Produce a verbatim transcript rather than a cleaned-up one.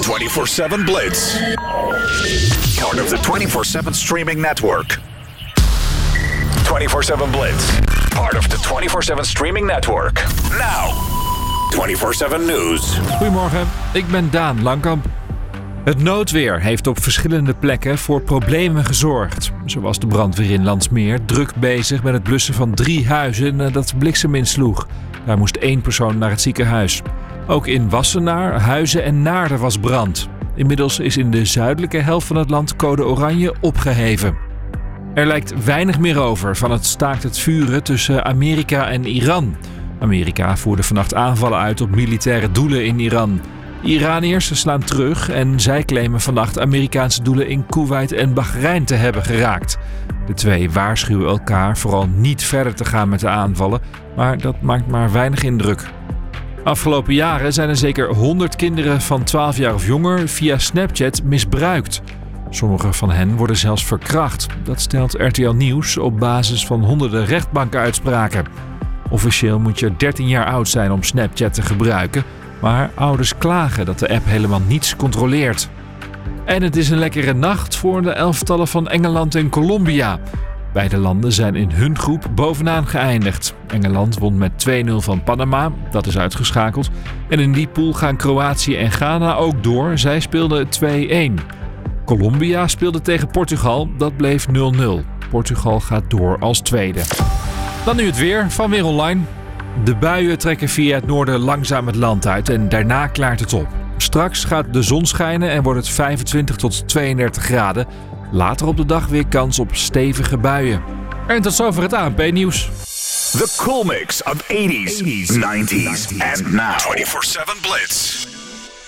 twenty-four seven Blitz. Part of the twenty-four seven streaming network. twenty-four seven Blitz. Part of the twenty-four seven streaming network. Now, twenty-four seven News. Goedemorgen, ik ben Daan Langkamp. Het noodweer heeft op verschillende plekken voor problemen gezorgd. Zo was de brandweer in Landsmeer druk bezig met het blussen van drie huizen nadat bliksem insloeg. Daar moest één persoon naar het ziekenhuis. Ook in Wassenaar, Huizen en Naarden was brand. Inmiddels is in de zuidelijke helft van het land code oranje opgeheven. Er lijkt weinig meer over van het staakt het vuren tussen Amerika en Iran. Amerika voerde vannacht aanvallen uit op militaire doelen in Iran. De Iraniërs slaan terug en zij claimen vannacht Amerikaanse doelen in Koeweit en Bahrein te hebben geraakt. De twee waarschuwen elkaar vooral niet verder te gaan met de aanvallen, maar dat maakt maar weinig indruk. Afgelopen jaren zijn er zeker honderd kinderen van twaalf jaar of jonger via Snapchat misbruikt. Sommige van hen worden zelfs verkracht. Dat stelt R T L Nieuws op basis van honderden rechtbankenuitspraken. Officieel moet je dertien jaar oud zijn om Snapchat te gebruiken, maar ouders klagen dat de app helemaal niets controleert. En het is een lekkere nacht voor de elftallen van Engeland en Colombia. Beide landen zijn in hun groep bovenaan geëindigd. Engeland won met twee nul van Panama, dat is uitgeschakeld. En in die pool gaan Kroatië en Ghana ook door. Zij speelden twee een. Colombia speelde tegen Portugal, dat bleef nul nul. Portugal gaat door als tweede. Dan nu het weer van Weer Online. De buien trekken via het noorden langzaam het land uit en daarna klaart het op. Straks gaat de zon schijnen en wordt het vijfentwintig tot tweeëndertig graden. Later op de dag weer kans op stevige buien. En tot zover het A N P-nieuws. The cool mix of eighties, nineties, and now. twenty-four seven Blitz.